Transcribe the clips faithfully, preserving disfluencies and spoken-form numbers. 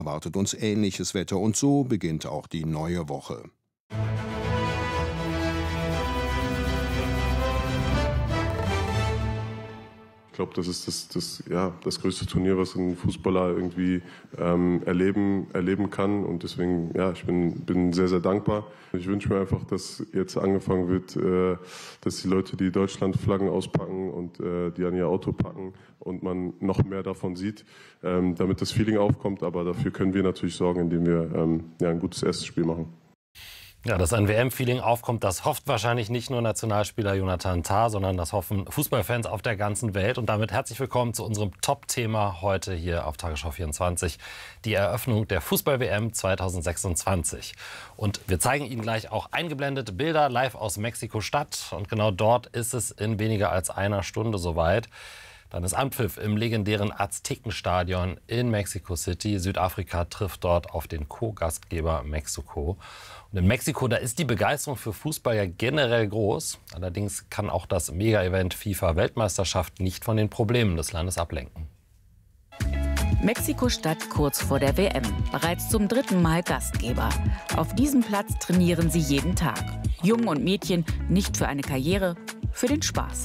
Erwartet uns ähnliches Wetter und so beginnt auch die neue Woche. Ich glaube, das ist das, das, ja, das größte Turnier, was ein Fußballer irgendwie ähm, erleben, erleben kann. Und deswegen, ja, ich bin, bin sehr, sehr dankbar. Ich wünsche mir einfach, dass jetzt angefangen wird, äh, dass die Leute die Deutschlandflaggen auspacken und äh, die an ihr Auto packen und man noch mehr davon sieht, ähm, damit das Feeling aufkommt. Aber dafür können wir natürlich sorgen, indem wir ähm, ja, ein gutes erstes Spiel machen. Ja, dass ein W M-Feeling aufkommt, das hofft wahrscheinlich nicht nur Nationalspieler Jonathan Tah, sondern das hoffen Fußballfans auf der ganzen Welt. Und damit herzlich willkommen zu unserem Top-Thema heute hier auf Tagesschau vierundzwanzig, die Eröffnung der Fußball-W M zweitausendsechsundzwanzig. Und wir zeigen Ihnen gleich auch eingeblendete Bilder live aus Mexiko-Stadt. Und genau dort ist es in weniger als einer Stunde soweit. Dann ist Anpfiff im legendären Aztekenstadion in Mexico City. Südafrika trifft dort auf den Co-Gastgeber Mexiko. Und in Mexiko, da ist die Begeisterung für Fußball ja generell groß. Allerdings kann auch das Mega-Event FIFA-Weltmeisterschaft nicht von den Problemen des Landes ablenken. Mexiko-Stadt kurz vor der W M, bereits zum dritten Mal Gastgeber. Auf diesem Platz trainieren sie jeden Tag. Jungen und Mädchen nicht für eine Karriere, für den Spaß.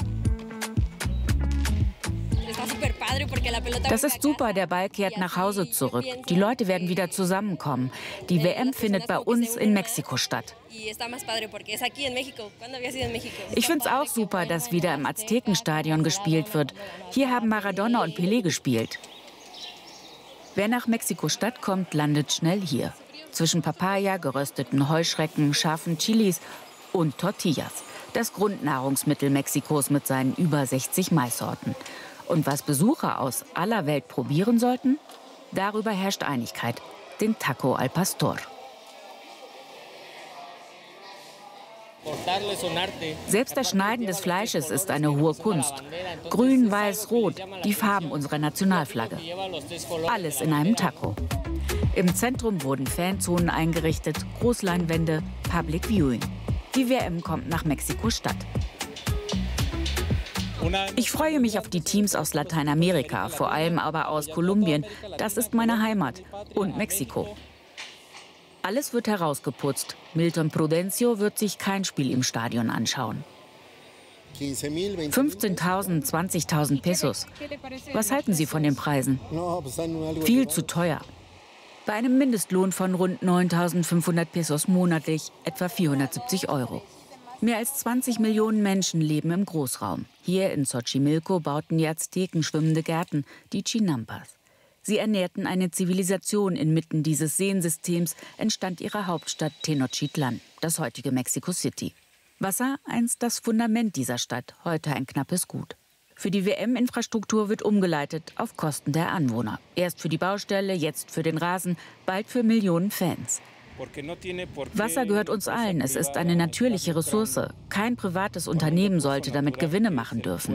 Das ist super, der Ball kehrt nach Hause zurück. Die Leute werden wieder zusammenkommen. Die W M findet bei uns in Mexiko statt. Ich finde es auch super, dass wieder im Aztekenstadion gespielt wird. Hier haben Maradona und Pelé gespielt. Wer nach Mexiko-Stadt kommt, landet schnell hier. Zwischen Papaya, gerösteten Heuschrecken, scharfen Chilis und Tortillas. Das Grundnahrungsmittel Mexikos mit seinen über sechzig Maissorten. Und was Besucher aus aller Welt probieren sollten? Darüber herrscht Einigkeit. Den Taco al Pastor. Selbst das Schneiden des Fleisches ist eine hohe Kunst. Grün, Weiß, Rot, die Farben unserer Nationalflagge. Alles in einem Taco. Im Zentrum wurden Fanzonen eingerichtet, Großleinwände, Public Viewing. Die W M kommt nach Mexiko-Stadt. Ich freue mich auf die Teams aus Lateinamerika, vor allem aber aus Kolumbien. Das ist meine Heimat. Und Mexiko. Alles wird herausgeputzt. Milton Prudencio wird sich kein Spiel im Stadion anschauen. fünfzehntausend, zwanzigtausend Pesos. Was halten Sie von den Preisen? Viel zu teuer. Bei einem Mindestlohn von rund neuntausendfünfhundert Pesos monatlich, etwa vierhundertsiebzig Euro. Mehr als zwanzig Millionen Menschen leben im Großraum. Hier in Xochimilco bauten die Azteken schwimmende Gärten, die Chinampas. Sie ernährten eine Zivilisation. Inmitten dieses Seensystems entstand ihre Hauptstadt Tenochtitlan, das heutige Mexico City. Wasser, einst das Fundament dieser Stadt, heute ein knappes Gut. Für die W M-Infrastruktur wird umgeleitet auf Kosten der Anwohner. Erst für die Baustelle, jetzt für den Rasen, bald für Millionen Fans. Wasser gehört uns allen. Es ist eine natürliche Ressource. Kein privates Unternehmen sollte damit Gewinne machen dürfen.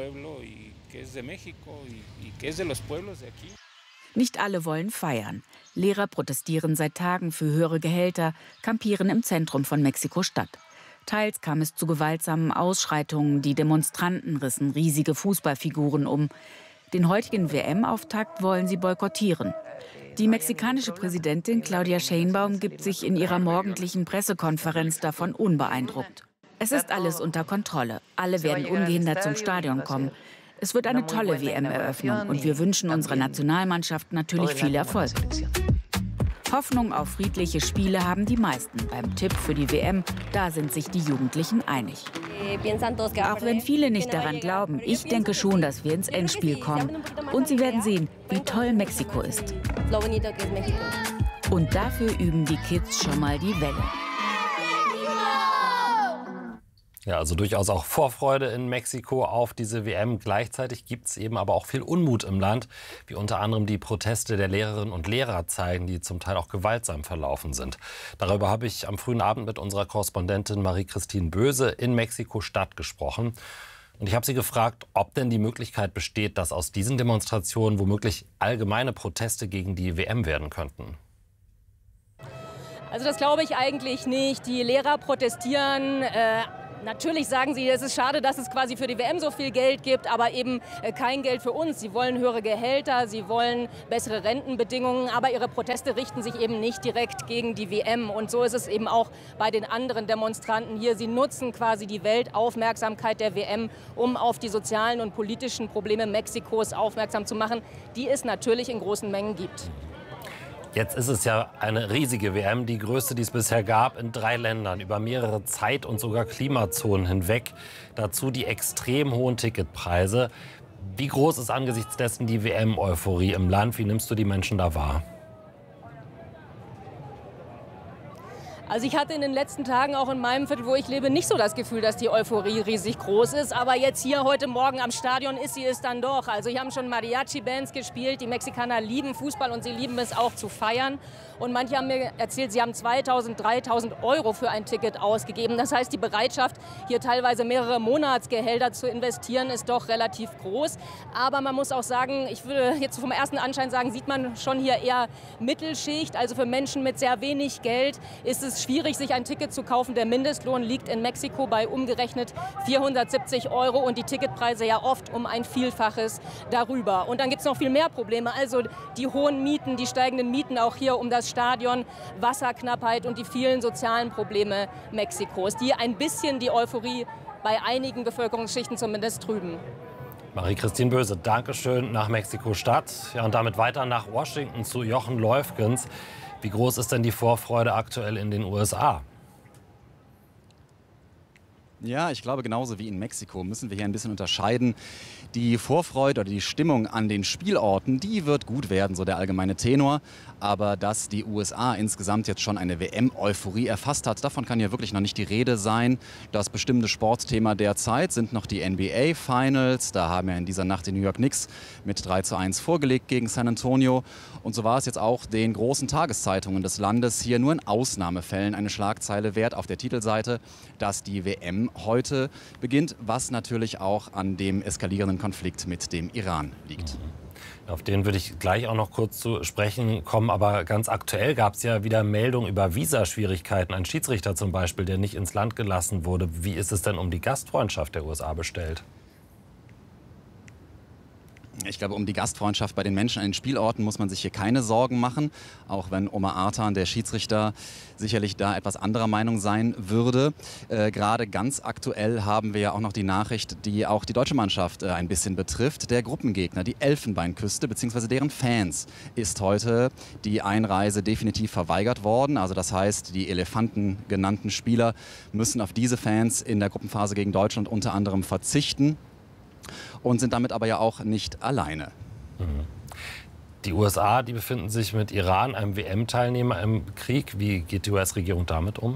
Nicht alle wollen feiern. Lehrer protestieren seit Tagen für höhere Gehälter, kampieren im Zentrum von Mexiko-Stadt. Teils kam es zu gewaltsamen Ausschreitungen. Die Demonstranten rissen riesige Fußballfiguren um. Den heutigen W M-Auftakt wollen sie boykottieren. Die mexikanische Präsidentin Claudia Sheinbaum gibt sich in ihrer morgendlichen Pressekonferenz davon unbeeindruckt. Es ist alles unter Kontrolle. Alle werden ungehindert zum Stadion kommen. Es wird eine tolle W M-Eröffnung und wir wünschen unserer Nationalmannschaft natürlich viel Erfolg. Hoffnung auf friedliche Spiele haben die meisten. Beim Tipp für die W M, da sind sich die Jugendlichen einig. Auch wenn viele nicht daran glauben, ich denke schon, dass wir ins Endspiel kommen. Und sie werden sehen, wie toll Mexiko ist. Und dafür üben die Kids schon mal die Welle. Ja, also durchaus auch Vorfreude in Mexiko auf diese W M. Gleichzeitig gibt es eben aber auch viel Unmut im Land, wie unter anderem die Proteste der Lehrerinnen und Lehrer zeigen, die zum Teil auch gewaltsam verlaufen sind. Darüber habe ich am frühen Abend mit unserer Korrespondentin Marie-Christine Böse in Mexiko-Stadt gesprochen. Und ich habe sie gefragt, ob denn die Möglichkeit besteht, dass aus diesen Demonstrationen womöglich allgemeine Proteste gegen die W M werden könnten. Also das glaube ich eigentlich nicht. Die Lehrer protestieren äh Natürlich sagen Sie, es ist schade, dass es quasi für die W M so viel Geld gibt, aber eben kein Geld für uns. Sie wollen höhere Gehälter, sie wollen bessere Rentenbedingungen, aber ihre Proteste richten sich eben nicht direkt gegen die W M. Und so ist es eben auch bei den anderen Demonstranten hier. Sie nutzen quasi die Weltaufmerksamkeit der W M, um auf die sozialen und politischen Probleme Mexikos aufmerksam zu machen, die es natürlich in großen Mengen gibt. Jetzt ist es ja eine riesige W M, die größte, die es bisher gab, in drei Ländern, über mehrere Zeit- und sogar Klimazonen hinweg. Dazu die extrem hohen Ticketpreise. Wie groß ist angesichts dessen die W M-Euphorie im Land? Wie nimmst du die Menschen da wahr? Also ich hatte in den letzten Tagen auch in meinem Viertel, wo ich lebe, nicht so das Gefühl, dass die Euphorie riesig groß ist. Aber jetzt hier heute Morgen am Stadion ist sie es dann doch. Also hier haben schon Mariachi-Bands gespielt. Die Mexikaner lieben Fußball und sie lieben es auch zu feiern. Und manche haben mir erzählt, sie haben zweitausend, dreitausend Euro für ein Ticket ausgegeben. Das heißt, die Bereitschaft, hier teilweise mehrere Monatsgehälter zu investieren, ist doch relativ groß. Aber man muss auch sagen, ich würde jetzt vom ersten Anschein sagen, sieht man schon hier eher Mittelschicht. Also für Menschen mit sehr wenig Geld ist es schwierig, sich ein Ticket zu kaufen. Der Mindestlohn liegt in Mexiko bei umgerechnet vierhundertsiebzig Euro und die Ticketpreise ja oft um ein Vielfaches darüber. Und dann gibt es noch viel mehr Probleme. Also die hohen Mieten, die steigenden Mieten auch hier um das Stadion, Wasserknappheit und die vielen sozialen Probleme Mexikos, die ein bisschen die Euphorie bei einigen Bevölkerungsschichten zumindest trüben. Marie-Christine Böse, Dankeschön nach Mexiko-Stadt. Ja, und damit weiter nach Washington zu Jochen Leufgens. Wie groß ist denn die Vorfreude aktuell in den U S A? Ja, ich glaube, genauso wie in Mexiko müssen wir hier ein bisschen unterscheiden. Die Vorfreude oder die Stimmung an den Spielorten, die wird gut werden, so der allgemeine Tenor. Aber dass die U S A insgesamt jetzt schon eine W M-Euphorie erfasst hat, davon kann ja wirklich noch nicht die Rede sein. Das bestimmte Sportthema derzeit sind noch die N B A-Finals. Da haben ja in dieser Nacht die New York Knicks mit drei zu eins vorgelegt gegen San Antonio. Und so war es jetzt auch den großen Tageszeitungen des Landes hier nur in Ausnahmefällen eine Schlagzeile wert auf der Titelseite, dass die W M heute beginnt, was natürlich auch an dem eskalierenden Konflikt mit dem Iran liegt. Auf den würde ich gleich auch noch kurz zu sprechen kommen. Aber ganz aktuell gab es ja wieder Meldungen über Visaschwierigkeiten. Ein Schiedsrichter zum Beispiel, der nicht ins Land gelassen wurde. Wie ist es denn um die Gastfreundschaft der U S A bestellt? Ich glaube, um die Gastfreundschaft bei den Menschen an den Spielorten muss man sich hier keine Sorgen machen. Auch wenn Omar Artan, der Schiedsrichter, sicherlich da etwas anderer Meinung sein würde. Äh, gerade ganz aktuell haben wir ja auch noch die Nachricht, die auch die deutsche Mannschaft äh, ein bisschen betrifft. Der Gruppengegner, die Elfenbeinküste bzw. deren Fans, ist heute die Einreise definitiv verweigert worden. Also das heißt, die Elefanten genannten Spieler müssen auf diese Fans in der Gruppenphase gegen Deutschland unter anderem verzichten. Und sind damit aber ja auch nicht alleine. Die U S A, die befinden sich mit Iran, einem W M-Teilnehmer, im Krieg. Wie geht die U S-Regierung damit um?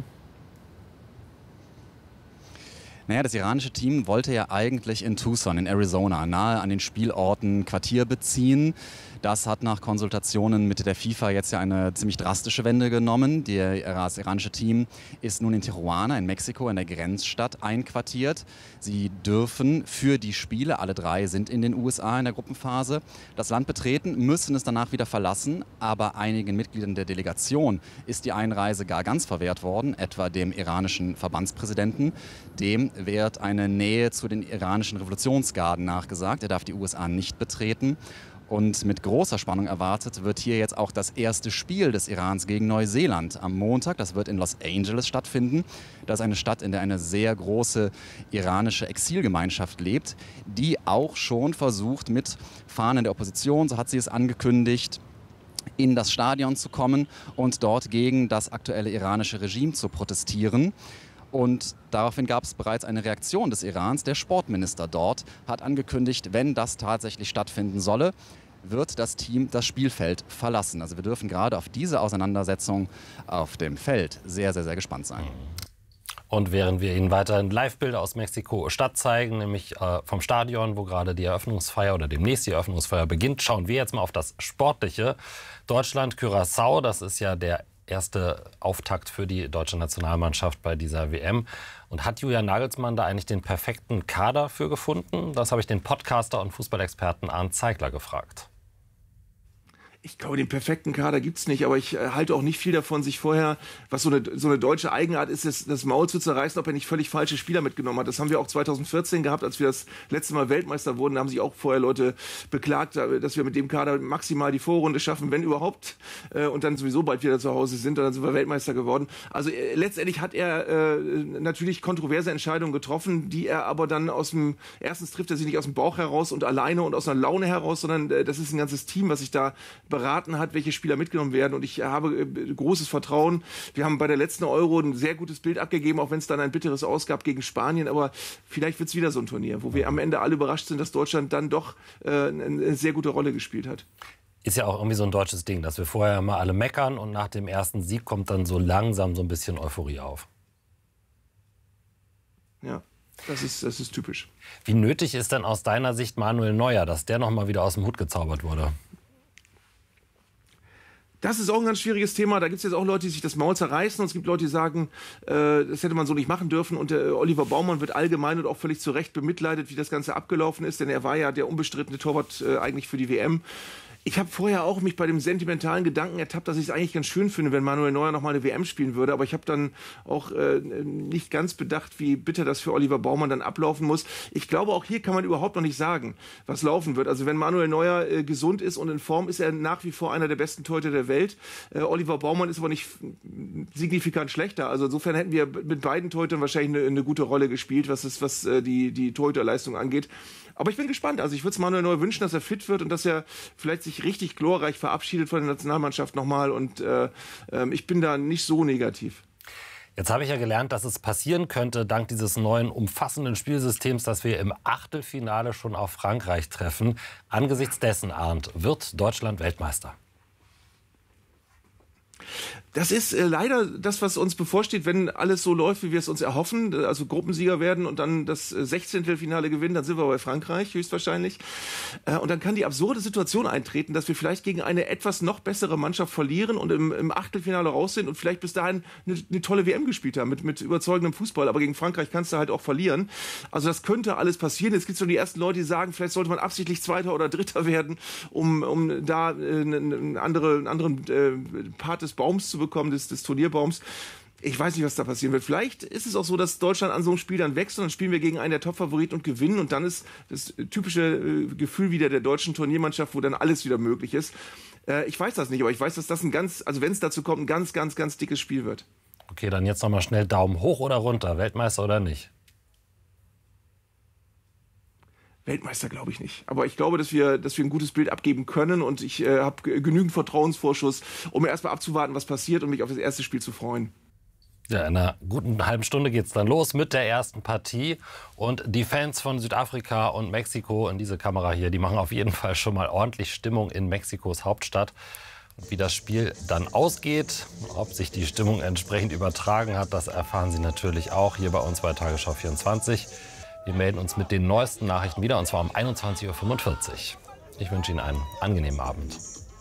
Naja, das iranische Team wollte ja eigentlich in Tucson, in Arizona, nahe an den Spielorten Quartier beziehen. Das hat nach Konsultationen mit der FIFA jetzt ja eine ziemlich drastische Wende genommen. Das iranische Team ist nun in Tijuana, in Mexiko, in der Grenzstadt einquartiert. Sie dürfen für die Spiele, alle drei sind in den U S A in der Gruppenphase, das Land betreten, müssen es danach wieder verlassen. Aber einigen Mitgliedern der Delegation ist die Einreise gar ganz verwehrt worden, etwa dem iranischen Verbandspräsidenten. Dem wird eine Nähe zu den iranischen Revolutionsgarden nachgesagt. Er darf die U S A nicht betreten. Und mit großer Spannung erwartet wird hier jetzt auch das erste Spiel des Irans gegen Neuseeland am Montag. Das wird in Los Angeles stattfinden. Das ist eine Stadt, in der eine sehr große iranische Exilgemeinschaft lebt, die auch schon versucht, mit Fahnen der Opposition, so hat sie es angekündigt, in das Stadion zu kommen und dort gegen das aktuelle iranische Regime zu protestieren. Und daraufhin gab es bereits eine Reaktion des Irans. Der Sportminister dort hat angekündigt, wenn das tatsächlich stattfinden solle, wird das Team das Spielfeld verlassen. Also wir dürfen gerade auf diese Auseinandersetzung auf dem Feld sehr, sehr, sehr gespannt sein. Und während wir Ihnen weiterhin Live-Bilder aus Mexiko-Stadt zeigen, nämlich äh, vom Stadion, wo gerade die Eröffnungsfeier oder demnächst die Eröffnungsfeier beginnt, schauen wir jetzt mal auf das Sportliche. Deutschland-Curaçao, das ist ja der erste Auftakt für die deutsche Nationalmannschaft bei dieser W M. Und hat Julian Nagelsmann da eigentlich den perfekten Kader für gefunden? Das habe ich den Podcaster und Fußballexperten Arndt Zeigler gefragt. Ich glaube, den perfekten Kader gibt's nicht, aber ich äh, halte auch nicht viel davon, sich vorher, was so eine, so eine deutsche Eigenart ist, das, das Maul zu zerreißen, ob er nicht völlig falsche Spieler mitgenommen hat. Das haben wir auch zweitausendvierzehn gehabt, als wir das letzte Mal Weltmeister wurden. Da haben sich auch vorher Leute beklagt, dass wir mit dem Kader maximal die Vorrunde schaffen, wenn überhaupt, äh, und dann sowieso bald wieder zu Hause sind. Und dann sind wir Weltmeister geworden. Also äh, letztendlich hat er äh, natürlich kontroverse Entscheidungen getroffen, die er aber dann aus dem, erstens trifft er sich nicht aus dem Bauch heraus und alleine und aus einer Laune heraus, sondern äh, das ist ein ganzes Team, was sich da beraten hat, welche Spieler mitgenommen werden. Und ich habe äh, großes Vertrauen. Wir haben bei der letzten Euro ein sehr gutes Bild abgegeben, auch wenn es dann ein bitteres Aus gab gegen Spanien. Aber vielleicht wird es wieder so ein Turnier, wo wir am Ende alle überrascht sind, dass Deutschland dann doch äh, eine sehr gute Rolle gespielt hat. Ist ja auch irgendwie so ein deutsches Ding, dass wir vorher mal alle meckern und nach dem ersten Sieg kommt dann so langsam so ein bisschen Euphorie auf. Ja. Das ist, das ist typisch. Wie nötig ist denn aus deiner Sicht Manuel Neuer, dass der noch mal wieder aus dem Hut gezaubert wurde? Das ist auch ein ganz schwieriges Thema. Da gibt es jetzt auch Leute, die sich das Maul zerreißen. Und es gibt Leute, die sagen, äh, das hätte man so nicht machen dürfen. Und der Oliver Baumann wird allgemein und auch völlig zu Recht bemitleidet, wie das Ganze abgelaufen ist. Denn er war ja der unbestrittene Torwart äh, eigentlich für die W M. Ich habe vorher auch mich bei dem sentimentalen Gedanken ertappt, dass ich es eigentlich ganz schön finde, wenn Manuel Neuer noch mal eine W M spielen würde. Aber ich habe dann auch äh, nicht ganz bedacht, wie bitter das für Oliver Baumann dann ablaufen muss. Ich glaube, auch hier kann man überhaupt noch nicht sagen, was laufen wird. Also wenn Manuel Neuer äh, gesund ist und in Form, ist er nach wie vor einer der besten Torhüter der Welt. Äh, Oliver Baumann ist aber nicht signifikant schlechter. Also insofern hätten wir mit beiden Torhütern wahrscheinlich eine, eine gute Rolle gespielt, was, ist, was äh, die, die Torhüterleistung angeht. Aber ich bin gespannt. Also ich würde es Manuel Neuer wünschen, dass er fit wird und dass er vielleicht sich richtig glorreich verabschiedet von der Nationalmannschaft nochmal. Und äh, äh, ich bin da nicht so negativ. Jetzt habe ich ja gelernt, dass es passieren könnte, dank dieses neuen umfassenden Spielsystems, dass wir im Achtelfinale schon auf Frankreich treffen. Angesichts dessen, Arndt, wird Deutschland Weltmeister? Das ist äh, leider das, was uns bevorsteht, wenn alles so läuft, wie wir es uns erhoffen. Also Gruppensieger werden und dann das Sechzehntelfinale gewinnen, dann sind wir bei Frankreich höchstwahrscheinlich. Äh, und dann kann die absurde Situation eintreten, dass wir vielleicht gegen eine etwas noch bessere Mannschaft verlieren und im, im Achtelfinale raus sind und vielleicht bis dahin eine, eine tolle W M gespielt haben mit, mit überzeugendem Fußball. Aber gegen Frankreich kannst du halt auch verlieren. Also das könnte alles passieren. Jetzt gibt es schon die ersten Leute, die sagen, vielleicht sollte man absichtlich Zweiter oder Dritter werden, um, um da äh, einen, andere, einen anderen äh, Part des Baums zu bekommen, des, des Turnierbaums. Ich weiß nicht, was da passieren wird. Vielleicht ist es auch so, dass Deutschland an so einem Spiel dann wächst und dann spielen wir gegen einen der Top-Favoriten und gewinnen und dann ist das typische äh, Gefühl wieder der deutschen Turniermannschaft, wo dann alles wieder möglich ist. Äh, ich weiß das nicht, aber ich weiß, dass das ein ganz, also wenn es dazu kommt, ein ganz, ganz, ganz dickes Spiel wird. Okay, dann jetzt noch mal schnell Daumen hoch oder runter, Weltmeister oder nicht? Weltmeister glaube ich nicht. Aber ich glaube, dass wir, dass wir ein gutes Bild abgeben können und ich äh, habe genügend Vertrauensvorschuss, um erstmal abzuwarten, was passiert und mich auf das erste Spiel zu freuen. Ja, in einer guten halben Stunde geht es dann los mit der ersten Partie. Und die Fans von Südafrika und Mexiko in diese Kamera hier, die machen auf jeden Fall schon mal ordentlich Stimmung in Mexikos Hauptstadt. Und wie das Spiel dann ausgeht, ob sich die Stimmung entsprechend übertragen hat, das erfahren Sie natürlich auch hier bei uns bei Tagesschau vierundzwanzig. Wir melden uns mit den neuesten Nachrichten wieder, und zwar um einundzwanzig Uhr fünfundvierzig. Ich wünsche Ihnen einen angenehmen Abend.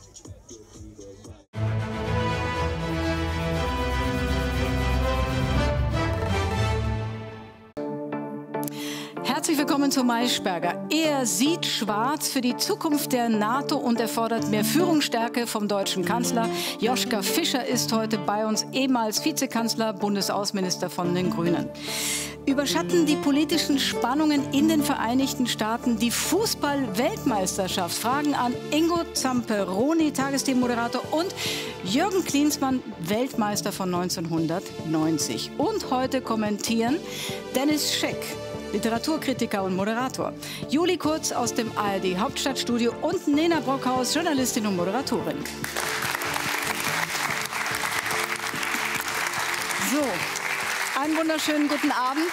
Herzlich willkommen zu Maischberger. Er sieht schwarz für die Zukunft der NATO und er fordert mehr Führungsstärke vom deutschen Kanzler. Joschka Fischer ist heute bei uns, ehemals Vizekanzler, Bundesaußenminister von den Grünen. Überschatten die politischen Spannungen in den Vereinigten Staaten die Fußball-Weltmeisterschaft? Fragen an Ingo Zamperoni, Tagesthemenmoderator, und Jürgen Klinsmann, Weltmeister von neunzehnhundertneunzig. Und heute kommentieren Dennis Scheck, Literaturkritiker und Moderator, Juli Kurz aus dem A R D-Hauptstadtstudio und Nena Brockhaus, Journalistin und Moderatorin. So. Einen wunderschönen guten Abend.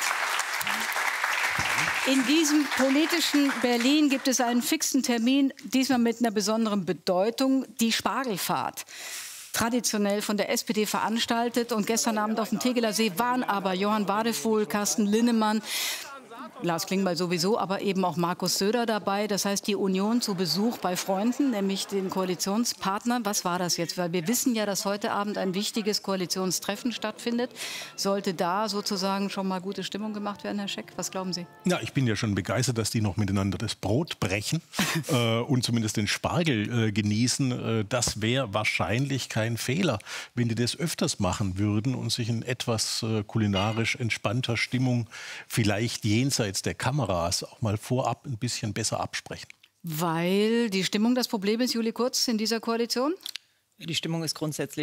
In diesem politischen Berlin gibt es einen fixen Termin, diesmal mit einer besonderen Bedeutung, die Spargelfahrt. Traditionell von der S P D veranstaltet. Und gestern Abend auf dem Tegeler See waren aber Johann Wadefuhl, Carsten Linnemann, Lars Klingbeil sowieso, aber eben auch Markus Söder dabei. Das heißt, die Union zu Besuch bei Freunden, nämlich den Koalitionspartnern. Was war das jetzt? Weil wir wissen ja, dass heute Abend ein wichtiges Koalitionstreffen stattfindet. Sollte da sozusagen schon mal gute Stimmung gemacht werden, Herr Scheck? Was glauben Sie? Ja, ich bin ja schon begeistert, dass die noch miteinander das Brot brechen äh, und zumindest den Spargel äh, genießen. Äh, das wäre wahrscheinlich kein Fehler, wenn die das öfters machen würden und sich in etwas äh, kulinarisch entspannter Stimmung vielleicht jenseits der Kameras auch mal vorab ein bisschen besser absprechen. Weil die Stimmung das Problem ist, Julie Kurz, in dieser Koalition? Die Stimmung ist grundsätzlich